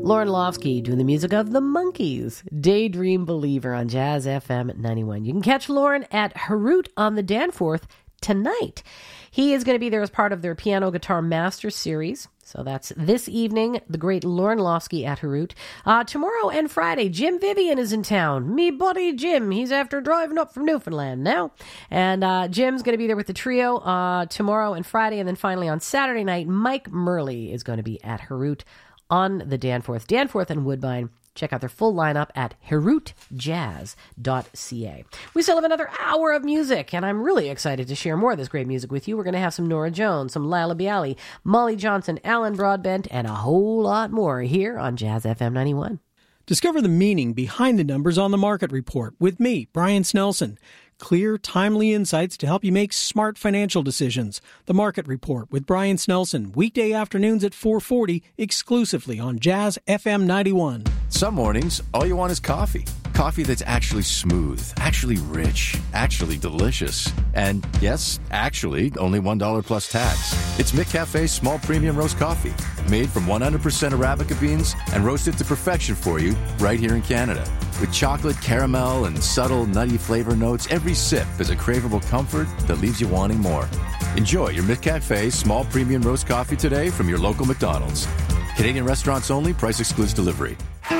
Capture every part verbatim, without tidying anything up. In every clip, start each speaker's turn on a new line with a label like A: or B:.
A: Lauren Lofsky doing the music of the Monkees. Daydream Believer on Jazz F M ninety-one. You can catch Lauren at Harut on the Danforth tonight. He is going to be there as part of their Piano Guitar Master Series. So that's this evening, the great Lauren Lofsky at Harut. Uh, tomorrow and Friday, Jim Vivian is in town. Me buddy Jim. He's after driving up from Newfoundland now. And uh, Jim's going to be there with the trio uh, tomorrow and Friday. And then finally on Saturday night, Mike Murley is going to be at Harut on the Danforth. Danforth and Woodbine. Check out their full lineup at harut jazz dot c a. We still have another hour of music, and I'm really excited to share more of this great music with you. We're going to have some Nora Jones, some Lila Bialy, Molly Johnson, Alan Broadbent, and a whole lot more here on Jazz F M ninety-one.
B: Discover the meaning behind the numbers on the Market Report with me, Brian Snelson. Clear, timely insights to help you make smart financial decisions. The Market Report with Brian Snelson, weekday afternoons at four forty, exclusively on Jazz F M ninety-one.
C: Some mornings, all you want is coffee. Coffee that's actually smooth, actually rich, actually delicious. And yes, actually, only one dollar plus tax. It's McCafe's small premium roast coffee, made from one hundred percent Arabica beans and roasted to perfection for you right here in Canada. With chocolate, caramel, and subtle nutty flavor notes, every sip is a craveable comfort that leaves you wanting more. Enjoy your McCafe small premium roast coffee today from your local McDonald's. Canadian restaurants only, price excludes delivery.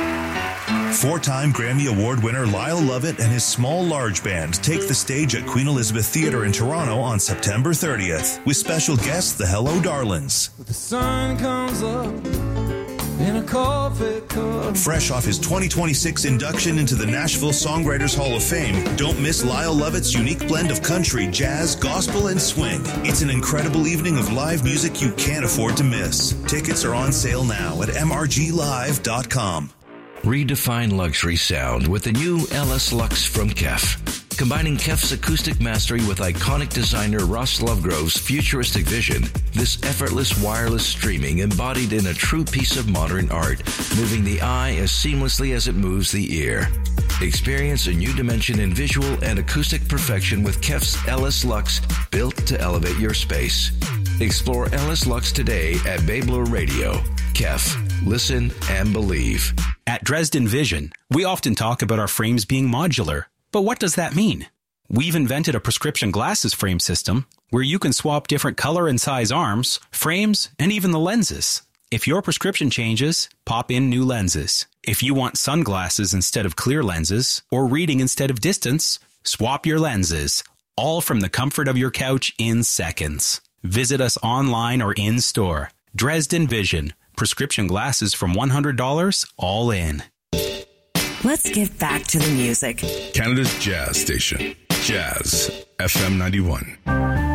D: Four-time Grammy Award winner Lyle Lovett and his Small Large Band take the stage at Queen Elizabeth Theatre in Toronto on September thirtieth with special guests the Hello Darlings.
E: The sun comes up in a coffee cup.
D: Fresh off his twenty twenty-six induction into the Nashville Songwriters Hall of Fame, don't miss Lyle Lovett's unique blend of country, jazz, gospel, and swing. It's an incredible evening of live music you can't afford to miss. Tickets are on sale now at m r g live dot com.
F: Redefine luxury sound with the new L S Lux from Kef. Combining Kef's acoustic mastery with iconic designer Ross Lovegrove's futuristic vision, this effortless wireless streaming embodied in a true piece of modern art, moving the eye as seamlessly as it moves the ear. Experience a new dimension in visual and acoustic perfection with Kef's L S Lux, built to elevate your space. Explore L S Lux today at Babler Radio. Kef. Listen and believe.
G: At Dresden Vision, we often talk about our frames being modular. But what does that mean? We've invented a prescription glasses frame system where you can swap different color and size arms, frames, and even the lenses. If your prescription changes, pop in new lenses. If you want sunglasses instead of clear lenses or reading instead of distance, swap your lenses, all from the comfort of your couch in seconds. Visit us online or in store. Dresden Vision. Prescription glasses from one hundred dollars, all in.
H: Let's get back to the music.
I: Canada's Jazz Station. Jazz F M ninety-one.